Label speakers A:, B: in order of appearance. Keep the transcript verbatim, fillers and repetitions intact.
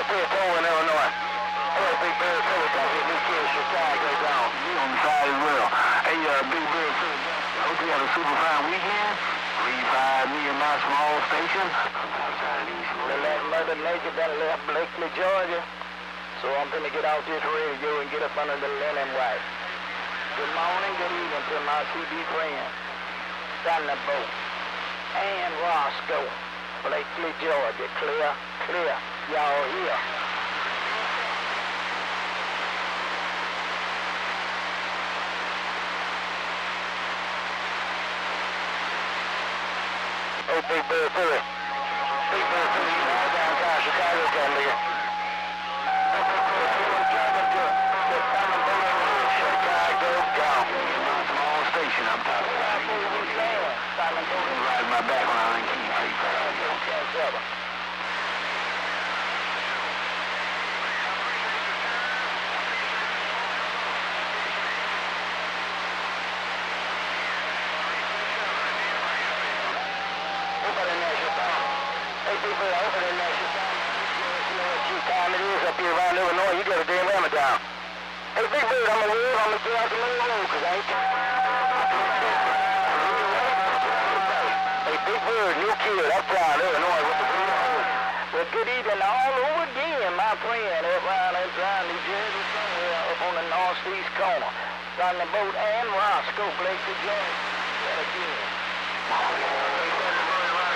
A: Pearl in Illinois. Hello, Big Bird, Philadelphia, New Kid, Chicago, down. You on the side as well. Hey, uh, Big Bird, Philadelphia. I hope you had a super fine weekend. three five million miles from all station. The last murder major done left Blakely, Georgia. So I'm gonna get out this radio and get up under the linen white. Good morning, good evening to my C B friends. Thunderbolt and Roscoe, Blakely, Georgia. Clear, clear. Y'all here. Hey, Big Bird Philly. Big Bird Philly, you know, downtown Chicago, got me. Chicago, down. Small station up top. Riding my back when I ain't keep feet. Hey, people, I hope it ain't nice. You know what time it is up here around Illinois. You got a damn hammer down. Hey, Big Bird, I'm gonna wave. I'm gonna get out the main road, because I ain't... Hey, Big Bird, New Kid, up around Illinois. What the fuck? Well, good evening all over again, my friend. Up around, up around New Jersey, somewhere up on the northeast corner. Thunderbolt and Roscoe, Blakely, Georgia. That again.